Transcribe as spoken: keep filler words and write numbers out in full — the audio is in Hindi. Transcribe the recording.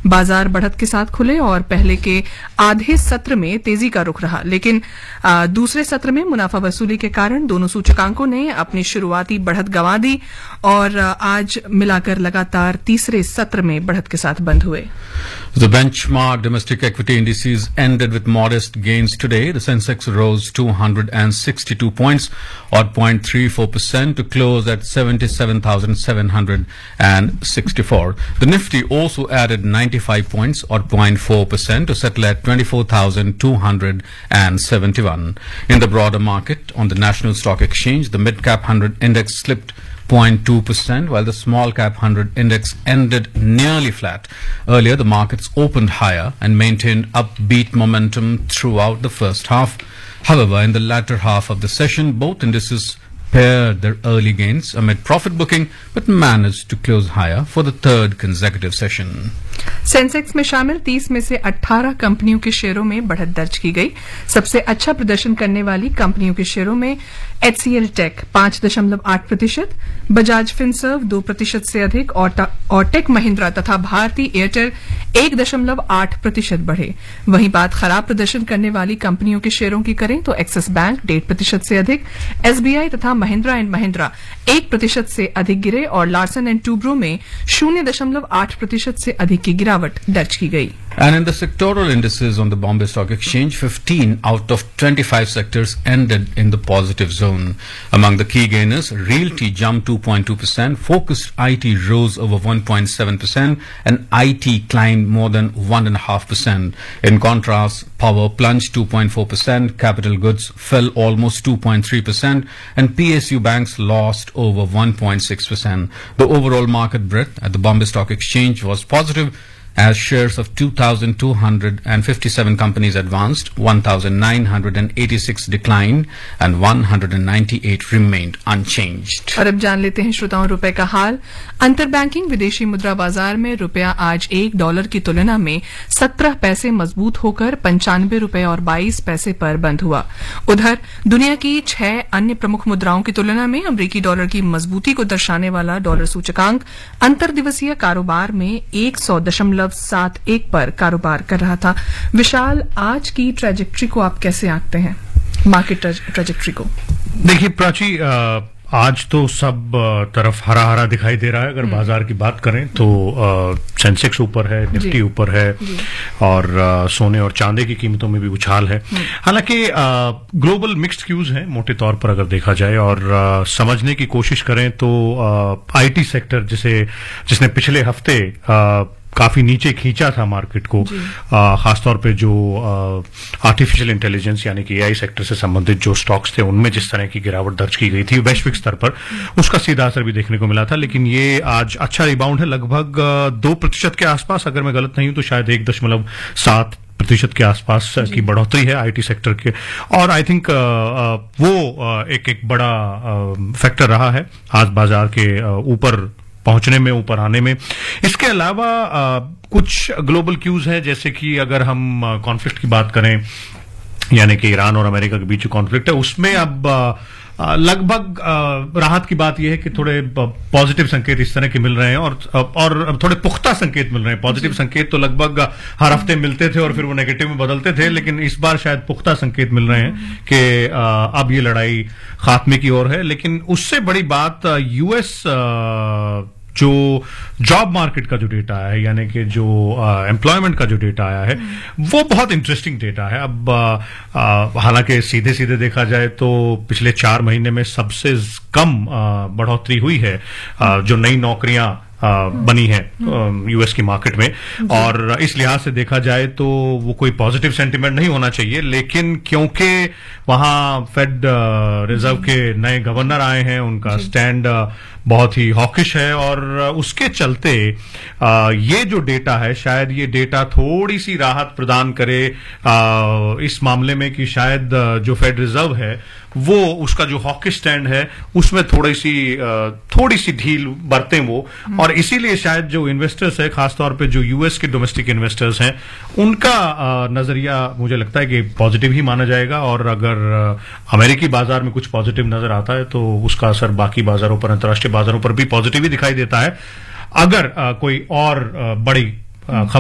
बाजार बढ़त के साथ खुले और पहले के आधे सत्र में तेजी का रुख रहा, लेकिन आ, दूसरे सत्र में मुनाफा वसूली के कारण दोनों सूचकांकों ने अपनी शुरुआती बढ़त गंवा दी और आज मिलाकर लगातार तीसरे सत्र में बढ़त के साथ बंद हुए। The benchmark domestic equity indices ended with modest gains today. The Sensex rose two hundred sixty-two points or zero point three four percent to close at seventy-seven thousand seven hundred sixty-four. The Nifty also added ninety-five points or zero point four percent to settle at twenty-four thousand two hundred seventy-one. In the broader market, on the National Stock Exchange, the mid-cap one hundred index slipped zero point two percent, while the small cap one hundred index ended nearly flat. Earlier, the markets opened higher and maintained upbeat momentum throughout the first half. However, in the latter half of the session, both indices pared their early gains amid profit booking, but managed to close higher for the third consecutive session. Sensex में शामिल तीस में से अठारह कंपनियों के शेयरों में बढ़त दर्ज की गई। सबसे अच्छा प्रदर्शन करने वाली कंपनियों के शेयरों में एचसीएल टेक पांच दशमलव आठ प्रतिशत, बजाज फिनसर्व दो प्रतिशत से अधिक और टेक महिंद्रा तथा भारती एयरटेल एक दशमलव आठ प्रतिशत बढ़े। वहीं बात खराब प्रदर्शन करने वाली कंपनियों के शेयरों की करें तो एक्सिस बैंक डेढ़ प्रतिशत से अधिक, एसबीआई तथा महिंद्रा एंड महिंद्रा एक प्रतिशत से अधिक गिरे और लार्सन एंड टूब्रो में शून्य दशमलव आठ प्रतिशत से अधिक की गिरावट दर्ज की गई। And in the sectoral indices on the Bombay Stock Exchange, fifteen out of twenty-five sectors ended in the positive zone. Among the key gainers, Realty jumped two point two percent, focused I T rose over one point seven percent, and I T climbed more than one point five percent. In contrast, power plunged two point four percent, capital goods fell almost two point three percent, and P S U banks lost over one point six percent. The overall market breadth at the Bombay Stock Exchange was positive, as shares of two thousand two hundred fifty-seven companies advanced, one thousand nine hundred eighty-six declined, and one hundred ninety-eight remained unchanged. और अब जान लेते हैं श्रोताओं रुपए का हाल। अंतर बैंकिंग विदेशी मुद्रा बाजार में रुपया आज एक डॉलर की तुलना में सत्रह पैसे मजबूत होकर पंचानवे रुपए और बाईस पैसे पर बंद हुआ। उधर दुनिया की छह अन्य प्रमुख मुद्राओं की तुलना में अमरीकी डॉलर की मजबूती को दर्शाने वाला डॉलर सूचकांक अंतर दिवसीय कारोबार में एक सौ दशमलव सात एक पर कारोबार कर रहा था। विशाल, आज की ट्रेजेक्ट्री को आप कैसे आंकते हैं, मार्केट ट्रेजेक्ट्री को? देखिए प्राची, आज तो सब तरफ हरा हरा दिखाई दे रहा है। अगर बाजार की बात करें तो सेंसेक्स ऊपर है, निफ्टी ऊपर है और आ, सोने और चांदी की कीमतों में भी उछाल है। हालांकि ग्लोबल मिक्स्ड क्यूज हैं मोटे तौर पर अगर देखा जाए, और आ, समझने की कोशिश करें तो आईटी सेक्टर जिसे जिसने पिछले हफ्ते आ, काफी नीचे खींचा था मार्केट को, खासतौर पे जो आर्टिफिशियल इंटेलिजेंस यानी कि एआई सेक्टर से संबंधित जो स्टॉक्स थे उनमें जिस तरह की गिरावट दर्ज की गई थी वैश्विक स्तर पर, उसका सीधा असर भी देखने को मिला था। लेकिन ये आज अच्छा रिबाउंड है, लगभग दो प्रतिशत के आसपास, अगर मैं गलत नहीं हूं तो शायद एक दशमलव सात प्रतिशत के आसपास की बढ़ोतरी है आईटी सेक्टर के। और आई थिंक वो एक एक बड़ा फैक्टर रहा है आज बाजार के ऊपर पहुंचने में, ऊपर आने में। इसके अलावा आ, कुछ ग्लोबल क्यूज हैं, जैसे कि अगर हम कॉन्फ्लिक्ट की बात करें, यानी कि ईरान और अमेरिका के बीच जो कॉन्फ्लिक्ट है उसमें अब आ, लगभग आ, राहत की बात यह है कि थोड़े पॉजिटिव संकेत इस तरह के मिल रहे हैं और और थोड़े पुख्ता संकेत मिल रहे हैं। पॉजिटिव संकेत तो लगभग हर हफ्ते मिलते थे और फिर वो नेगेटिव में बदलते थे, लेकिन इस बार शायद पुख्ता संकेत मिल रहे हैं कि अब ये लड़ाई खात्मे की ओर है। लेकिन उससे बड़ी बात यूएस जो जॉब मार्केट का जो डेटा आया है, यानी कि जो एम्प्लॉयमेंट का जो डेटा आया है, वो बहुत इंटरेस्टिंग डेटा है। अब हालांकि सीधे सीधे देखा जाए तो पिछले चार महीने में सबसे कम बढ़ोतरी हुई है जो नई नौकरियां बनी है यूएस की मार्केट में, और इस लिहाज से देखा जाए तो वो कोई पॉजिटिव सेंटिमेंट नहीं होना चाहिए। लेकिन क्योंकि वहां फेड रिजर्व के नए गवर्नर आए हैं, उनका स्टैंड बहुत ही हॉकिश है और उसके चलते ये जो डेटा है, शायद ये डेटा थोड़ी सी राहत प्रदान करे इस मामले में कि शायद जो फेड रिजर्व है वो उसका जो हॉकिश स्टैंड है उसमें थोड़ी सी थोड़ी सी ढील बरतें वो, और इसीलिए शायद जो इन्वेस्टर्स है, खासतौर पे जो यूएस के डोमेस्टिक इन्वेस्टर्स हैं, उनका नजरिया मुझे लगता है कि पॉजिटिव ही माना जाएगा। और अगर अमेरिकी बाजार में कुछ पॉजिटिव नजर आता है तो उसका असर बाकी बाजारों पर, अंतर्राष्ट्रीय बाजारों पर भी पॉजिटिव ही दिखाई देता है। अगर कोई और बड़ी खबर